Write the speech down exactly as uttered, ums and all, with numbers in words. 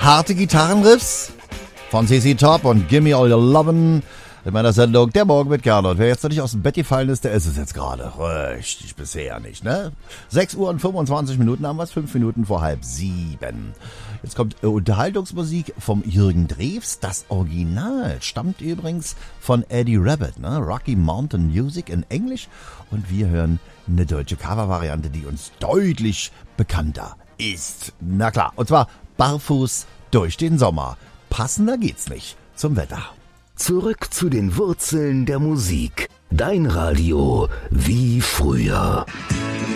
Harte Gitarrenriffs von C C Top und Gimme All Your Lovin' in meiner Sendung Der Morgen mit Gernot. Wer jetzt noch nicht aus dem Bett gefallen ist, der ist es jetzt gerade. Richtig, bisher nicht, ne? sechs Uhr und fünfundzwanzig Minuten haben wir es, fünf Minuten vor halb sieben. Jetzt kommt Unterhaltungsmusik vom Jürgen Drews. Das Original stammt übrigens von Eddie Rabbitt, ne? Rocky Mountain Music in Englisch. Und wir hören eine deutsche Covervariante, die uns deutlich bekannter ist. Na klar, und zwar Barfuß durch den Sommer. Passender geht's nicht zum Wetter. Zurück zu den Wurzeln der Musik. Dein Radio wie früher.